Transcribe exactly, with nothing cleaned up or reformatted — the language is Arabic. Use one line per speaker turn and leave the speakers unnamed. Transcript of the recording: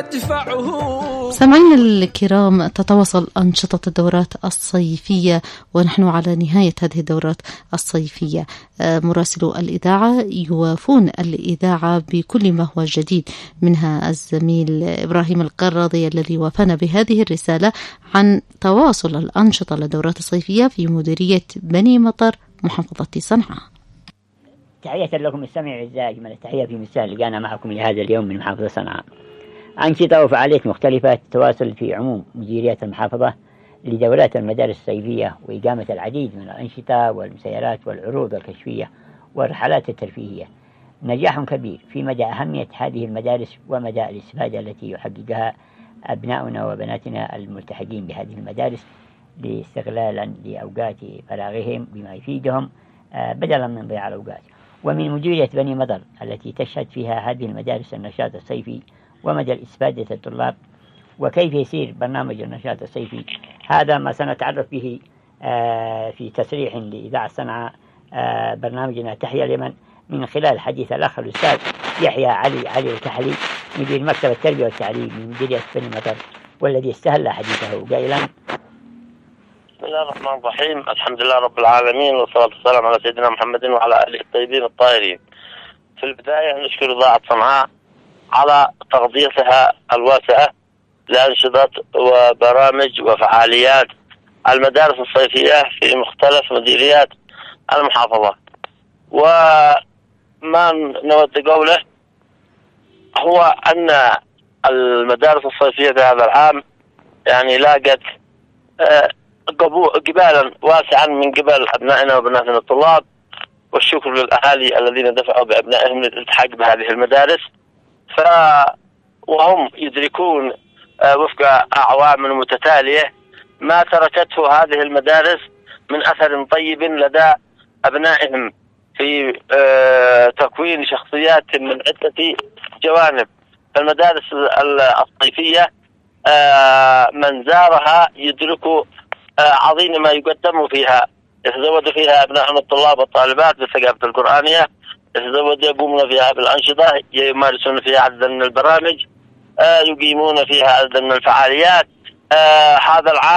مدفعه.
سامعين الكرام، تتواصل أنشطة الدورات الصيفية ونحن على نهاية هذه الدورات الصيفية. مراسلو الإذاعة يوافون الإذاعة بكل ما هو جديد، منها الزميل إبراهيم القرضي الذي وافانا بهذه الرسالة عن تواصل الأنشطة للدورات الصيفية في مديرية بني مطر محافظة صنعاء.
تحية لكم السمع الزاج من التحية في مساء لقانا معكم لهذا اليوم من محافظة صنعاء. أنشطة وفعاليات مختلفة تتواصل في عموم مديريات المحافظة لدورات المدارس الصيفية وإقامة العديد من الأنشطة والمسيرات والعروض الكشفية والرحلات الترفيهية. نجاح كبير في مدى أهمية هذه المدارس ومدى الاستفادة التي يحققها أبناؤنا وبناتنا الملتحقين بهذه المدارس لاستغلالا لأوقات فراغهم بما يفيدهم بدلا من ضياع الأوقات. ومن مديرية بني مطر التي تشهد فيها هذه المدارس النشاط الصيفي ومدى الاستفادة الطلاب وكيف يسير برنامج النشاط الصيفي، هذا ما سنتعرف به في تصريح لإذاعة صنعاء برنامجنا تحيا اليمن من خلال حديث الأخ الأستاذ يحيى علي علي الكحلي مدير مكتب التربية والتعليم من مديرية بني مطر، والذي استهل حديثه قائلا:
بسم الله الرحمن الرحيم، الحمد لله رب العالمين، والصلاة والسلام على سيدنا محمد وعلى آله الطيبين الطاهرين. في البداية نشكر إذاعة صنعاء على تغطيتها الواسعة لأنشطة وبرامج وفعاليات المدارس الصيفية في مختلف مديريات المحافظة. وما نود قوله هو أن المدارس الصيفية في هذا العام يعني لاقت قبالا واسعا من قبل أبنائنا وبناتنا الطلاب، والشكر للأهالي الذين دفعوا بأبنائهم للالتحاق بهذه المدارس، ف وهم يدركون وفق أعوام متتالية ما تركته هذه المدارس من أثر طيب لدى أبنائهم في تكوين شخصيات من عدة جوانب. فالمدارس الصيفية من زارها يدرك عظيم ما يقدم فيها. يتزود فيها أبنائنا الطلاب والطالبات بالثقافة القرآنية، يتزود يقومون فيها بالأنشطة، يمارسون فيها عددا من البرامج، يقيمون فيها عددا من الفعاليات. هذا العام